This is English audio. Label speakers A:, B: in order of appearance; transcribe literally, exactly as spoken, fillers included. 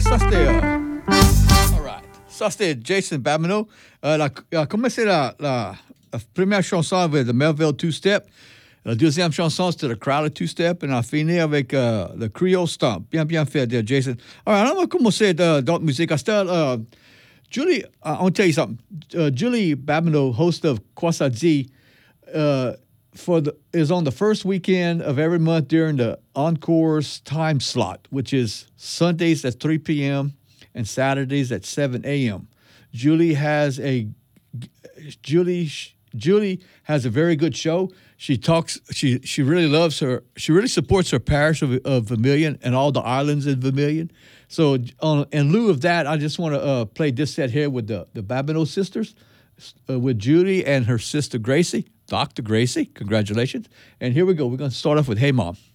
A: ça c'était. Euh, all right. Ça c'était Jason Babineau. Euh, la, a commencé la, la, la première chanson avec le Melville Two-Step. La deuxième chanson, c'était le Crowley Two-Step. Et on a fini avec euh, le Creole Stomp. Bien, bien fait, there, Jason. All right, on va commencer de, d'autres musiques. Uh, Julie, uh, I'll tell you something. Uh, Julie Babineau, host of Quoi ça dit, uh, for the, is on the first weekend of every month during the Encore's time slot, which is Sundays at three p.m. and Saturdays at seven a.m. Julie has a Julie Julie has a very good show. She talks. She she really loves her. She really supports her parish of, of Vermilion and all the islands in Vermilion. So, uh, in lieu of that, I just want to uh, play this set here with the the Babineau sisters, uh, with Judy and her sister Gracie, Doctor Gracie. Congratulations! And here we go. We're going to start off with "Hey Mom."